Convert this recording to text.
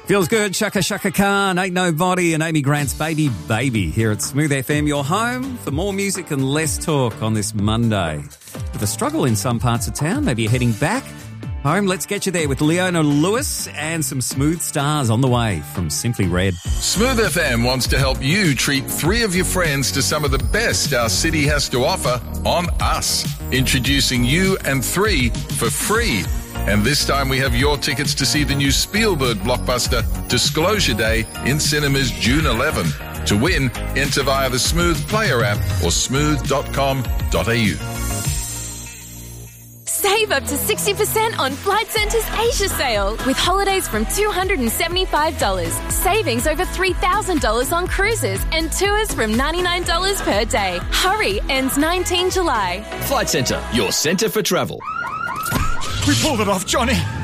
Feels good, Shaka Shaka Khan, Ain't Nobody and Amy Grant's Baby Baby here at Smooth FM, your home for more music and less talk on this Monday. With a struggle in some parts of town, maybe you're heading back home, let's get you there with Leona Lewis and some smooth stars on the way from Simply Red. Smooth FM wants to help you treat 3 of your friends to some of the best our city has to offer on us. Introducing you and 3 for free. And this time we have your tickets to see the new Spielberg blockbuster Disclosure Day in cinemas June 11. To win, enter via the Smooth Player app or smooth.com.au. Save up to 60% on Flight Centre's Asia sale with holidays from $275, savings over $3,000 on cruises and tours from $99 per day. Hurry, ends 19 July. Flight Centre, your centre for travel. We pulled it off, Johnny.